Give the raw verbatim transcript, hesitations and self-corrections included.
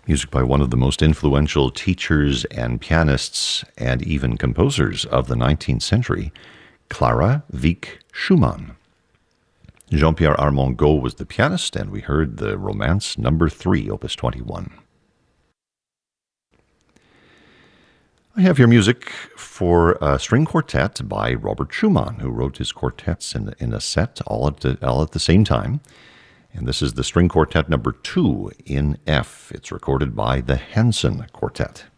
Music by one of the most influential teachers and pianists and even composers of the nineteenth century, Clara Wieck Schumann. Jean-Pierre Armengaud was the pianist, and we heard the Romance number three, Opus twenty-one. I have here music for a string quartet by Robert Schumann, who wrote his quartets in, in a set all at, the, all at the same time. And this is the string quartet number two in F. It's recorded by the Hanson Quartet.